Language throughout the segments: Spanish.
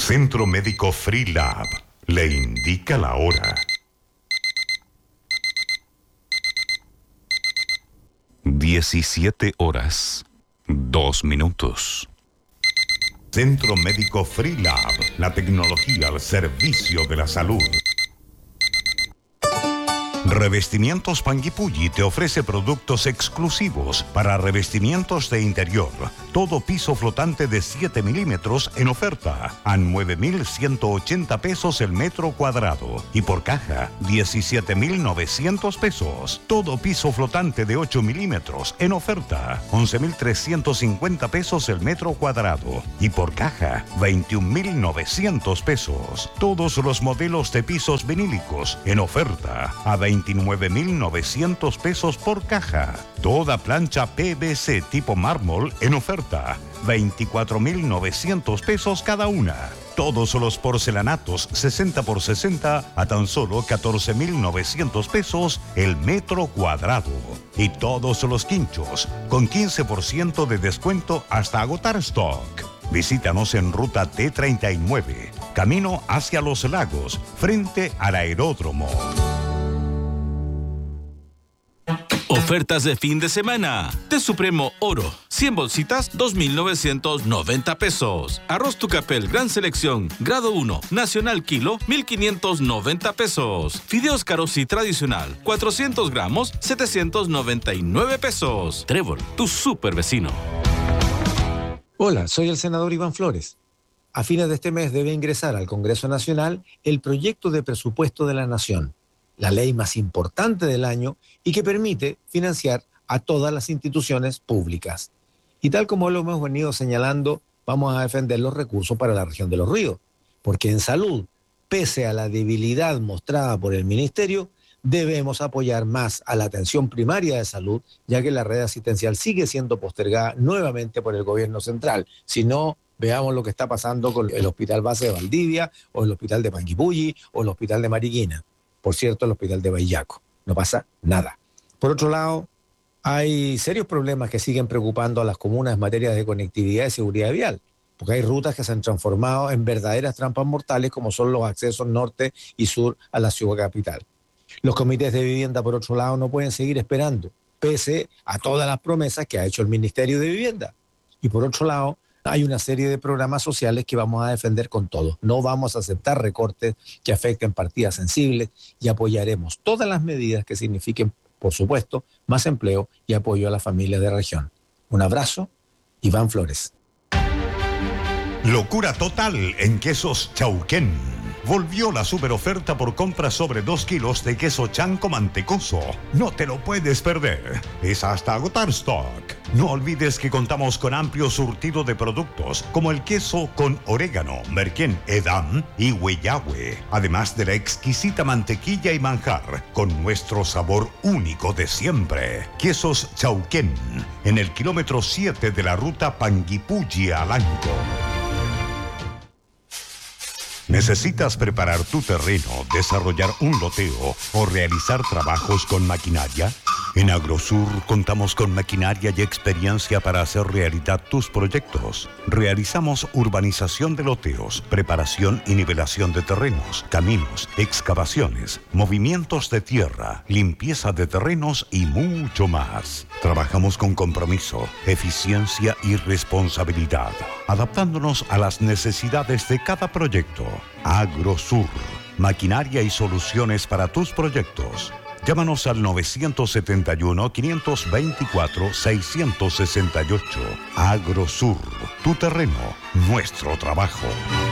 Centro Médico Freelab le indica la hora. 17:02. Centro Médico Freelab, la tecnología al servicio de la salud. Revestimientos Panguipulli te ofrece productos exclusivos para revestimientos de interior. Todo piso flotante de 7 milímetros en oferta a 9,180 pesos el metro cuadrado. Y por caja, 17,900 pesos. Todo piso flotante de 8 milímetros en oferta, 11,350 pesos el metro cuadrado. Y por caja, 21,900 pesos. Todos los modelos de pisos vinílicos en oferta a 29,900 pesos por caja. Toda plancha PVC tipo mármol en oferta, 24,900 pesos cada una. Todos los porcelanatos 60 por 60 a tan solo 14,900 pesos el metro cuadrado. Y todos los quinchos con 15% de descuento hasta agotar stock. Visítanos en ruta T39, camino hacia Los Lagos, frente al aeródromo. Ofertas de fin de semana. De Supremo Oro. 100 bolsitas, 2,990 pesos. Arroz Tucapel Gran Selección, grado 1, Nacional Kilo, 1,590 pesos. Fideos Carosi Tradicional, 400 gramos, 799 pesos. Trébol, tu super vecino. Hola, soy el senador Iván Flores. A fines de este mes debe ingresar al Congreso Nacional el proyecto de presupuesto de la Nación, la ley más importante del año y que permite financiar a todas las instituciones públicas. Y tal como lo hemos venido señalando, vamos a defender los recursos para la región de Los Ríos, porque en salud, pese a la debilidad mostrada por el Ministerio, debemos apoyar más a la atención primaria de salud, ya que la red asistencial sigue siendo postergada nuevamente por el gobierno central. Si no, veamos lo que está pasando con el Hospital Base de Valdivia, o el Hospital de Panguipulli, o el Hospital de Mariquina. Por cierto, el Hospital de Bahillaco. No pasa nada. Por otro lado, hay serios problemas que siguen preocupando a las comunas en materia de conectividad y seguridad vial, porque hay rutas que se han transformado en verdaderas trampas mortales, como son los accesos norte y sur a la ciudad capital. Los comités de vivienda, por otro lado, no pueden seguir esperando, pese a todas las promesas que ha hecho el Ministerio de Vivienda. Y por otro lado, hay una serie de programas sociales que vamos a defender con todo. No vamos a aceptar recortes que afecten partidas sensibles y apoyaremos todas las medidas que signifiquen, por supuesto, más empleo y apoyo a las familias de la región. Un abrazo, Iván Flores. Locura total en Quesos Chauquén. Volvió la superoferta por compra sobre 2 kilos de queso chanco mantecoso. No te lo puedes perder. Es hasta agotar stock. No olvides que contamos con amplio surtido de productos como el queso con orégano, merquén, edam y hueyahue. Además de la exquisita mantequilla y manjar con nuestro sabor único de siempre. Quesos Chauquén, en el kilómetro 7 de la ruta Panguipulli-Alanco. ¿Necesitas preparar tu terreno, desarrollar un loteo o realizar trabajos con maquinaria? En Agrosur contamos con maquinaria y experiencia para hacer realidad tus proyectos. Realizamos urbanización de loteos, preparación y nivelación de terrenos, caminos, excavaciones, movimientos de tierra, limpieza de terrenos y mucho más. Trabajamos con compromiso, eficiencia y responsabilidad, adaptándonos a las necesidades de cada proyecto. Agrosur, maquinaria y soluciones para tus proyectos. Llámanos al 974-524-668. Agrosur, tu terreno, nuestro trabajo.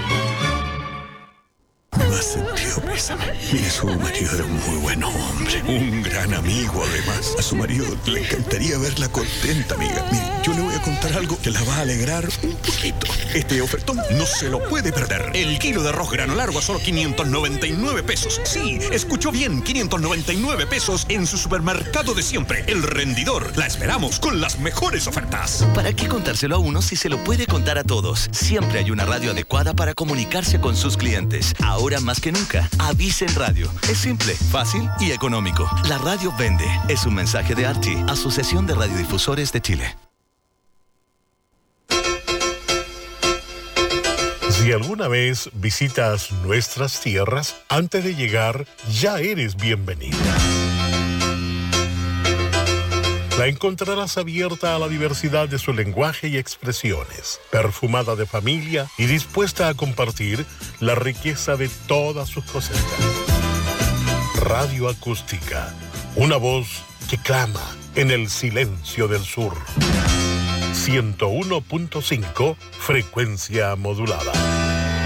Más sentido pésame. Mire, su marido era un muy buen hombre, un gran amigo además. A su marido le encantaría verla contenta, amiga. Mire, yo le voy a contar algo que la va a alegrar un poquito. Este ofertón no se lo puede perder. El kilo de arroz grano largo a solo 599 pesos. Sí, escuchó bien, 599 pesos en su supermercado de siempre, El Rendidor. La esperamos con las mejores ofertas. ¿Para qué contárselo a uno si se lo puede contar a todos? Siempre hay una radio adecuada para comunicarse con sus clientes. Ahora más que nunca, Avisen Radio. Es simple, fácil y económico. La radio vende. Es un mensaje de ARTI, Asociación de Radiodifusores de Chile. Si alguna vez visitas nuestras tierras, antes de llegar ya eres bienvenida. La encontrarás abierta a la diversidad de su lenguaje y expresiones, perfumada de familia y dispuesta a compartir la riqueza de todas sus cosechas. Radio Acústica, una voz que clama en el silencio del sur. 101.5, frecuencia modulada.